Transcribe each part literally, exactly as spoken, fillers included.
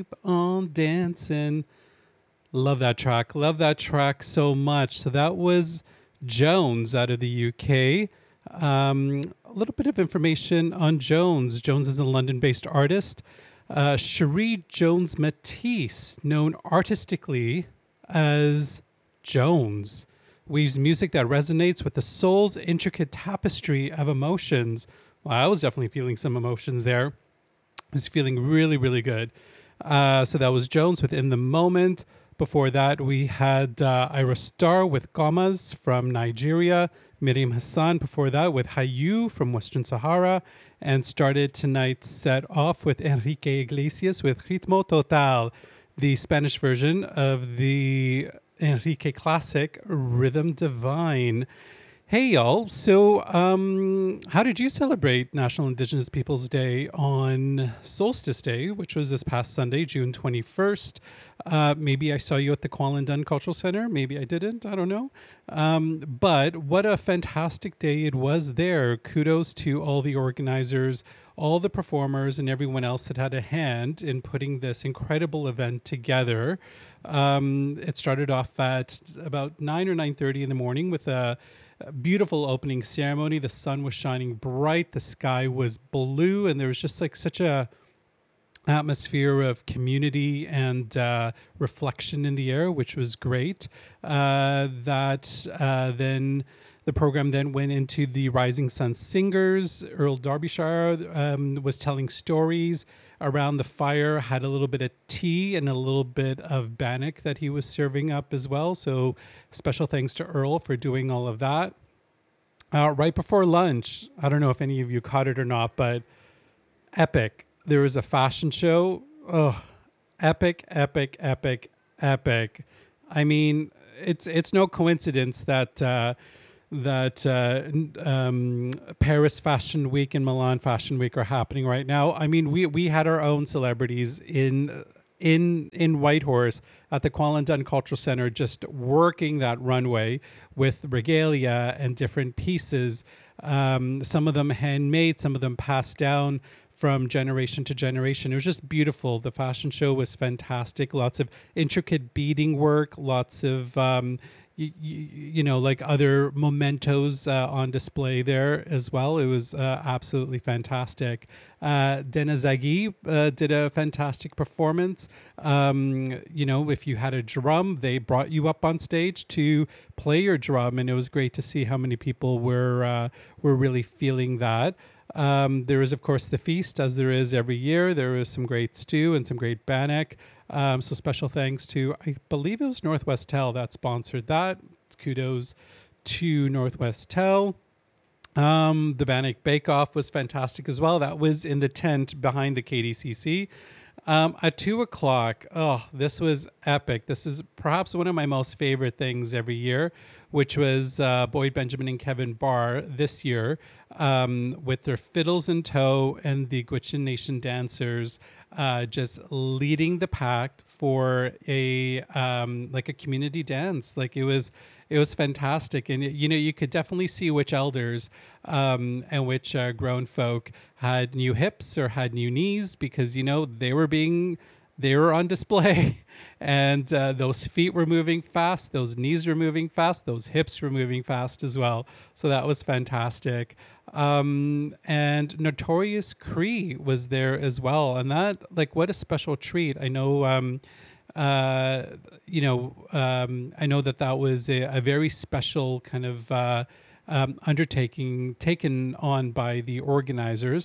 keep on dancing. Love that track. Love that track so much. So that was Jones out of the U K. Um, a little bit of information on Jones. Jones is a London-based artist. Uh, Cherie Jones Matisse, known artistically as Jones, weaves music that resonates with the soul's intricate tapestry of emotions. Well, I was definitely feeling some emotions there. I was feeling really, really good. Uh, so that was Jones with In the Moment. Before that, we had uh, Ira Star with Gomas from Nigeria, Miriam Hassan before that with Hayu from Western Sahara, and started tonight's set off with Enrique Iglesias with Ritmo Total, the Spanish version of the Enrique classic Rhythm Divine. Hey, y'all. So, um, how did you celebrate National Indigenous Peoples Day on Solstice Day, which was this past Sunday, June twenty-first? Uh, maybe I saw you at the Kwalendon Cultural Center. Maybe I didn't. I don't know. Um, but what a fantastic day it was there. Kudos to all the organizers, all the performers, and everyone else that had a hand in putting this incredible event together. Um, it started off at about nine or nine thirty in the morning with a beautiful opening ceremony. The sun was shining bright, the sky was blue, and there was just like such a atmosphere of community and uh, reflection in the air, which was great. Uh, that uh, then the program then went into the Rising Sun Singers. Earl Derbyshire um, was telling stories around the fire, had a little bit of tea and a little bit of bannock that he was serving up as well. So special thanks to Earl for doing all of that. Uh, right before lunch, I don't know if any of you caught it or not, but epic. There was a fashion show. Oh, epic, epic, epic, epic. I mean, it's it's no coincidence that uh, that uh, um, Paris Fashion Week and Milan Fashion Week are happening right now. I mean, we we had our own celebrities in in in Whitehorse at the Kwalendon Cultural Center, just working that runway with regalia and different pieces. Um, some of them handmade, some of them passed down from generation to generation. It was just beautiful. The fashion show was fantastic. Lots of intricate beading work, lots of, um, y- y- you know, like other mementos uh, on display there as well. It was uh, absolutely fantastic. Uh, Dena Zaghi uh, did a fantastic performance. Um, you know, if you had a drum, they brought you up on stage to play your drum, and it was great to see how many people were uh, were really feeling that. Um, there is, of course, the feast, as there is every year. There was some great stew and some great bannock. Um, so special thanks to, I believe it was Northwest Tel that sponsored that. Kudos to Northwest Tel. Um, the Bannock Bake Off was fantastic as well. That was in the tent behind the K D C C. Um, at two o'clock, oh, this was epic. This is perhaps one of my most favorite things every year, which was uh, Boyd Benjamin and Kevin Barr this year um, with their fiddles in tow and the Gwich'in Nation dancers uh, just leading the pack for a um, like a community dance. Like it was. It was fantastic. And, you know, you could definitely see which elders um, and which uh, grown folk had new hips or had new knees because, you know, they were being, they were on display and uh, those feet were moving fast. Those knees were moving fast. Those hips were moving fast as well. So that was fantastic. Um, and Notorious Cree was there as well. And that, like, what a special treat. I know, um, Uh, you know, um, I know that that was a, a very special kind of uh, um, undertaking taken on by the organizers.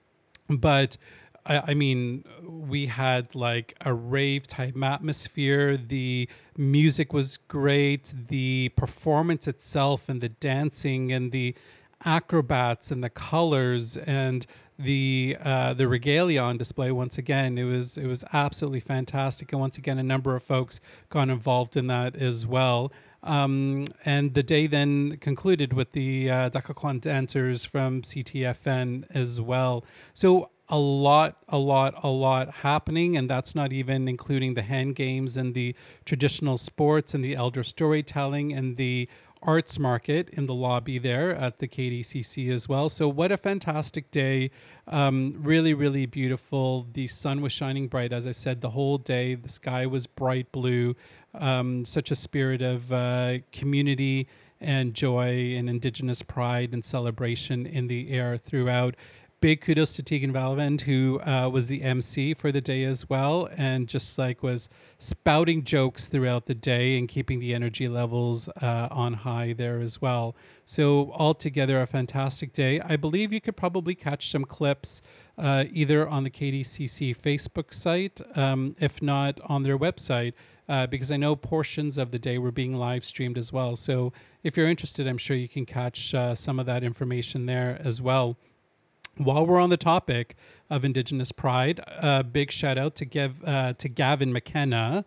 But I, I mean, we had like a rave type atmosphere. The music was great. The performance itself and the dancing and the acrobats and the colors and the uh, the regalia on display. Once again, it was it was absolutely fantastic, and once again, a number of folks got involved in that as well. Um, and the day then concluded with the uh, Dakakwan dancers from C T F N as well. So a lot, a lot, a lot happening, and that's not even including the hand games and the traditional sports and the elder storytelling and the arts market in the lobby there at the K D C C as well. So what a fantastic day. Um, really, really beautiful. The sun was shining bright, as I said, the whole day. The sky was bright blue. Um, such a spirit of uh, community and joy and Indigenous pride and celebration in the air throughout. Big kudos to Tegan Valavend, who uh, was the M C for the day as well, and just like was spouting jokes throughout the day and keeping the energy levels uh, on high there as well. So altogether, a fantastic day. I believe you could probably catch some clips uh, either on the K D C C Facebook site, um, if not on their website, uh, because I know portions of the day were being live streamed as well. So if you're interested, I'm sure you can catch uh, some of that information there as well. While we're on the topic of Indigenous pride, a uh, big shout out to give uh, to Gavin McKenna,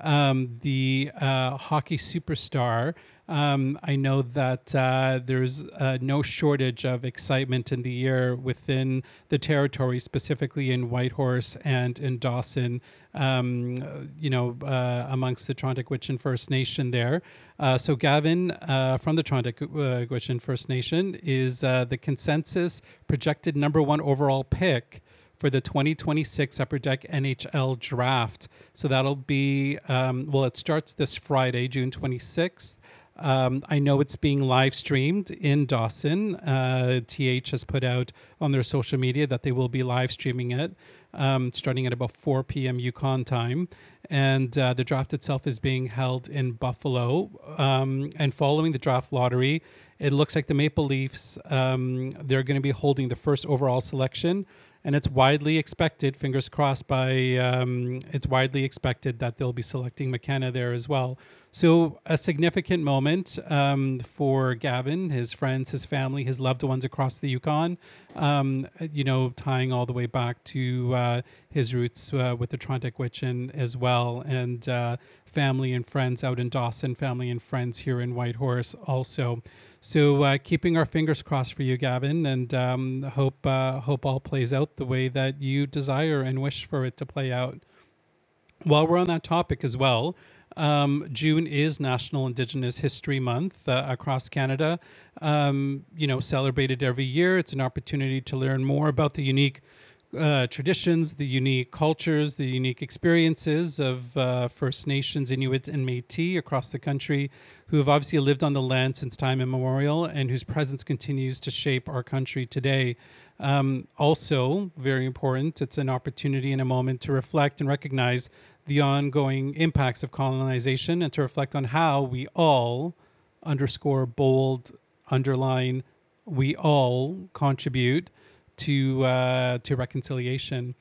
um, the uh, hockey superstar. Um, I know that uh, there's uh, no shortage of excitement in the air within the territory, specifically in Whitehorse and in Dawson, um, you know, uh, amongst the Trontic-Witchin First Nation there. Uh, so Gavin uh, from the Trontic-Witchin First Nation is uh, the consensus projected number one overall pick for the twenty twenty-six Upper Deck N H L draft. So that'll be, um, well, it starts this Friday, June twenty-sixth. Um, I know it's being live streamed in Dawson. Uh, T H has put out on their social media that they will be live streaming it um, starting at about four p.m. Yukon time. And uh, the draft itself is being held in Buffalo. Um, and following the draft lottery, it looks like the Maple Leafs, um, they're going to be holding the first overall selection. And it's widely expected, fingers crossed, by um, it's widely expected that they'll be selecting McKenna there as well. So a significant moment um, for Gavin, his friends, his family, his loved ones across the Yukon, um, you know, tying all the way back to uh, his roots uh, with the Trontic-Witchin as well, and uh, family and friends out in Dawson, family and friends here in Whitehorse also. So uh, keeping our fingers crossed for you, Gavin, and um, hope uh, hope all plays out the way that you desire and wish for it to play out. While we're on that topic as well, um, June is National Indigenous History Month uh, across Canada. Um, you know, celebrated every year. It's an opportunity to learn more about the unique Uh, traditions, the unique cultures, the unique experiences of uh, First Nations, Inuit, and Métis across the country who have obviously lived on the land since time immemorial and whose presence continues to shape our country today. Um, also, very important, it's an opportunity and a moment to reflect and recognize the ongoing impacts of colonization and to reflect on how we all, underscore, bold, underline, we all contribute to uh, to reconciliation.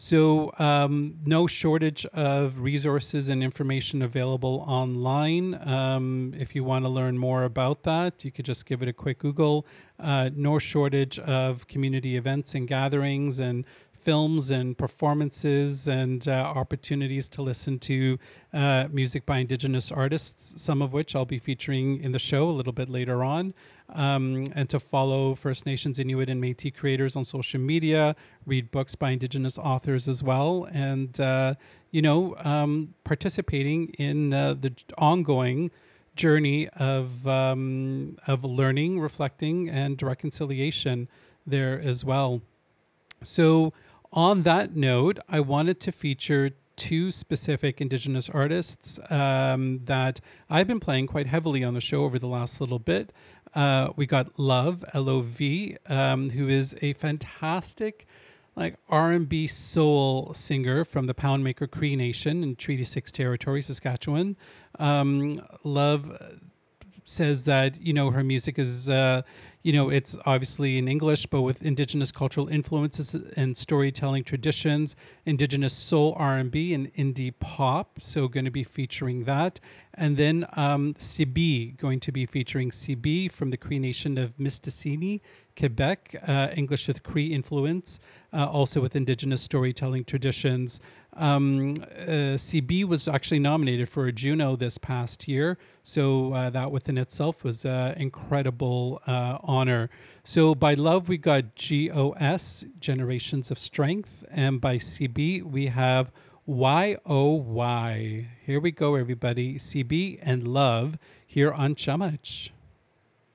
So um, no shortage of resources and information available online. Um, if you want to learn more about that, you could just give it a quick Google. Uh, no shortage of community events and gatherings and films and performances and uh, opportunities to listen to uh, music by Indigenous artists, some of which I'll be featuring in the show a little bit later on. Um, and to follow First Nations, Inuit, and Métis creators on social media, read books by Indigenous authors as well, and, uh, you know, um, participating in uh, the ongoing journey of um, of learning, reflecting, and reconciliation there as well. So on that note, I wanted to feature two specific Indigenous artists um, that I've been playing quite heavily on the show over the last little bit. Uh, we got Love, L O V, um, who is a fantastic like R and B soul singer from the Poundmaker Cree Nation in Treaty six territory, Saskatchewan. Um, Love says that, you know, her music is, uh, you know, it's obviously in English, but with Indigenous cultural influences and storytelling traditions, Indigenous soul R and B and indie pop. So going to be featuring that. And then um, Sibi, going to be featuring Sibi from the Cree Nation of Mistassini, Quebec, uh, English with Cree influence, uh, also with Indigenous storytelling traditions. Um, uh, C B was actually nominated for a Juno this past year, so uh, that within itself was an incredible uh, honor. So by Love, we got G O S, Generations of Strength, and by C B, we have Y O Y. Here we go, everybody. C B and Love here on Chamach.